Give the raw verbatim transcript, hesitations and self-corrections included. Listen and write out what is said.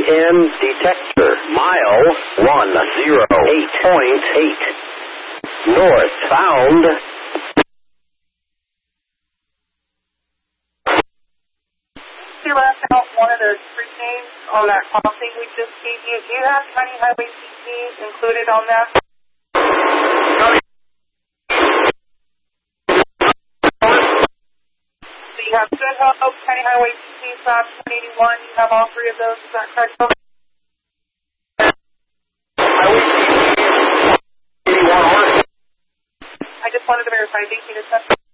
N detector. Mile one zero eight point eight. Northbound. You left out one of the street names on that crossing we just gave you. Do you have County Highway C T included on that? So you have Good Hope, County Highway C T, slash one eighty-one. You have all three of those. Is that correct? I just wanted to verify. Thank you.